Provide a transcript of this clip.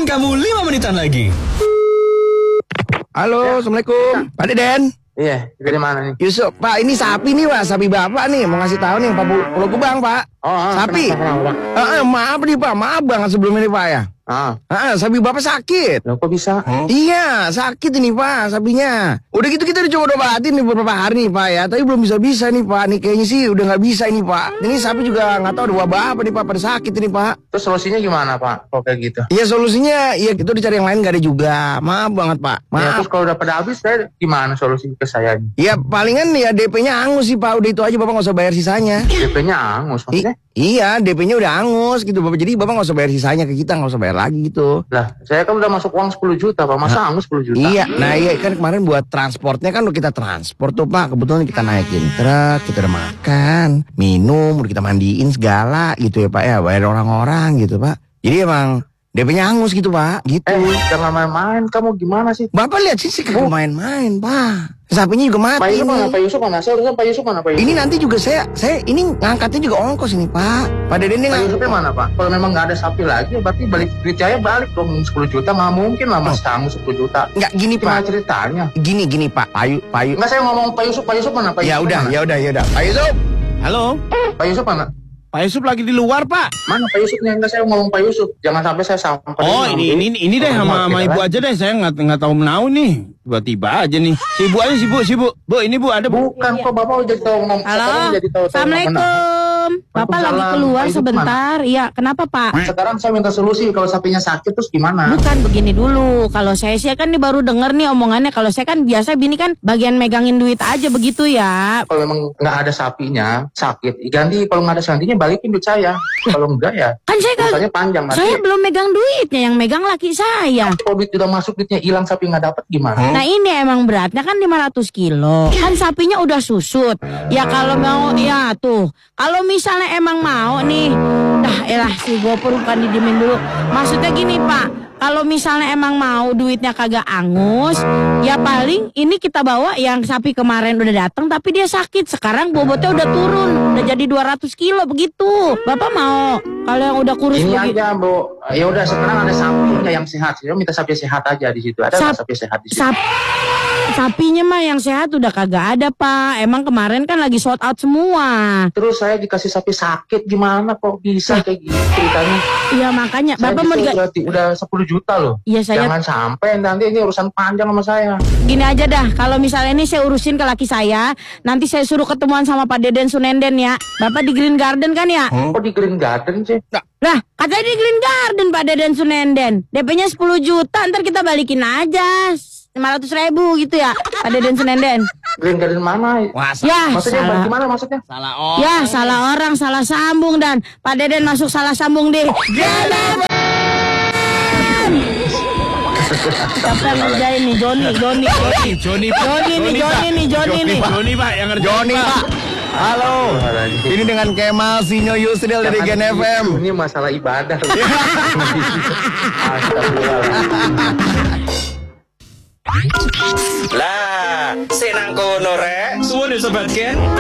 kamu 5 menitan lagi. Halo, Assalamualaikum. Pak Deden. Iya, dari mana nih? Yusuf, Pak, ini sapi nih, Pak. Sapi Bapak nih, mau ngasih tahu nih, Pak Pulau Gebang, Pak. Sapi. Kenapa? Maaf nih, Pak. Maaf banget sebelum ini, Pak ya. Sapi Bapak sakit. Loh, kok bisa? Iya, sakit ini, Pak, sapinya. Udah gitu kita udah coba obatin nih beberapa hari nih, Pak ya. Tapi belum bisa nih, Pak. Nih kayaknya sih udah nggak bisa ini, Pak. Ini sapi juga nggak tahu ada wabah apa nih, Pak. Pada sakit ini, Pak. Terus solusinya gimana, Pak? Kok kayak gitu? Iya, solusinya ya itu dicari yang lain nggak ada juga. Maaf banget, Pak. Ya, Maaf. terus kalau udah pada habis, saya gimana solusi ke saya? Ya palingan ya DP-nya angus sih, Pak. Udah itu aja, Bapak nggak usah bayar sisanya. DP-nya angus, maksudnya? Iya, DP-nya udah angus gitu, Bapak. Jadi Bapak nggak usah bayar sisanya ke kita, nggak usah bayar lagi gitu. Lah, saya kan udah masuk uang 10 juta, Pak. Masa angus 10 juta? Iya, nah iya kan kemarin buat transportnya kan udah kita transport tuh, Pak. Kebetulan kita naikin truk, kita udah makan, minum, udah kita mandiin segala gitu ya, Pak ya. Bayar orang-orang gitu, Pak. Jadi emang DP-nya angus gitu, Pak. Gitu. Jangan main-main. Kamu gimana sih? Bapak lihat sih kagak main-main, Pak. Sapinya juga mati. Pak Yusuf mana? Nih. Pak Yusuf mana? Saya urusan Pak Yusuf mana? Pak Yusuf? Ini nanti juga saya ini ngangkatnya juga ongkos ini, Pak. Pak Deden ini Pak Yusufnya mana, Pak? Kalau memang nggak ada sapi lagi, berarti balik duit saya balik dong 10 juta. Nggak mungkin lah Mas angus 10 juta. Nggak gini, Gimana Pak. ceritanya? Gini, Pak. Payu. Nggak, saya ngomong Pak Yusuf mana? Pak Ya Yusuf udah, mana? ya udah. Pak Yusuf. Halo, Pak Yusuf mana? Pak Yusuf lagi di luar, Pak. Mana Pak Yusufnya? Enggak, saya ngomong Pak Yusuf. Jangan sampai saya sampai. Oh, ini deh sama ibu aja deh. Saya nggak tahu menau nih. Tiba-tiba aja nih. Sibuk aja, sibuk. Bu, ini Bu ada Bu. Bukan kok, Bapak udah tahu ngomong. Halo, Assalamualaikum. Bapak lagi keluar sebentar. Iya, kenapa Pak? Sekarang saya minta solusi. Kalau sapinya sakit terus gimana? Bukan begini dulu. Kalau saya sih kan ini baru denger nih omongannya. Kalau saya kan biasa bini kan bagian megangin duit aja begitu ya. Kalau memang nggak ada sapinya sakit, ganti. Kalau nggak ada gantinya balikin duit saya. Kalau enggak ya. Kan saya urusannya panjang nanti. Saya belum megang duitnya, yang megang laki saya. Kalau duit udah masuk, duitnya hilang, sapi nggak dapat gimana? Nah ini emang beratnya kan 500 kilo. Kan sapinya udah susut. Ya kalau mau, ya tuh. Kalau misalnya emang mau nih. Dah elah si Gopur bukan didimin dulu. Maksudnya gini Pak. Kalau misalnya emang mau duitnya kagak angus, ya paling ini kita bawa yang sapi kemarin udah datang tapi dia sakit. Sekarang bobotnya udah turun, udah jadi 200 kilo begitu. Bapak mau kalau yang udah kurus ini begitu? aja, Bu. Ya udah sekarang ada sapinya yang sehat. Saya minta sapi sehat aja di situ. Ada nggak sapi sehat di situ? Sapinya mah yang sehat udah kagak ada Pak. Emang kemarin kan lagi sold out semua. Terus saya dikasih sapi sakit gimana kok bisa kayak gitu ceritanya? Iya makanya Saya Bapak mau berarti udah 10 juta loh. Iya saya. Jangan sampai nanti ini urusan panjang sama saya. Gini aja dah, kalau misalnya ini saya urusin ke laki saya, nanti saya suruh ketemuan sama Pak Deden Sunenden ya. Bapak di Green Garden kan ya? Kok di Green Garden sih? Lah, katanya di Green Garden Pak Deden Sunenden. DP-nya 10 juta, ntar kita balikin aja 500.000 gitu ya, Pak Deden Sunenden. Green Garden mana? Ya, maksudnya salah. gimana maksudnya? Salah orang. Ya, salah orang, salah sambung dan Pak Deden masuk salah sambung deh. Siapa yang ngerjain nih? Joni Pak yang ngerjain. Joni, Pak. Halo. Ini dengan Kemal Sinyo Yusril dari Gen FM. Ini masalah ibadah. Lah, senang kono rek. Suwun ya sobat Ken.